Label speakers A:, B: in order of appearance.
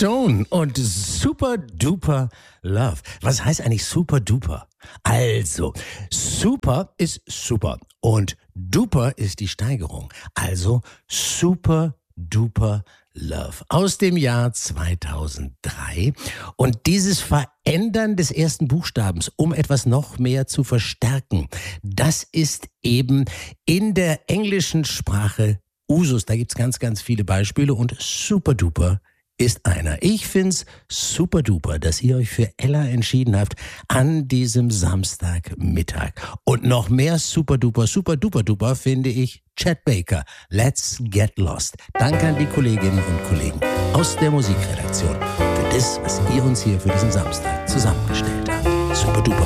A: Stone und Super Duper Love. Was heißt eigentlich Super Duper? Also, Super ist super und Duper ist die Steigerung. Also Super Duper Love aus dem Jahr 2003. Und dieses Verändern des ersten Buchstabens, um etwas noch mehr zu verstärken, das ist eben in der englischen Sprache Usus. Da gibt's ganz, ganz viele Beispiele und Super Duper ist einer. Ich find's super duper, dass ihr euch für Ella entschieden habt an diesem Samstagmittag. Und noch mehr super duper finde ich Chet Baker. Let's Get Lost. Danke an die Kolleginnen und Kollegen aus der Musikredaktion für das, was ihr uns hier für diesen Samstag zusammengestellt habt. Super duper.